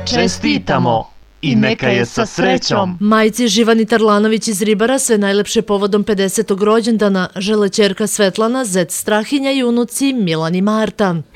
Čestitamo i neka je sa srećom. Majci Živani Tarlanović iz Ribara sve najlepše povodom 50. rođendana žele ćerka Svetlana, zet Strahinja i unuci Milan i Marta.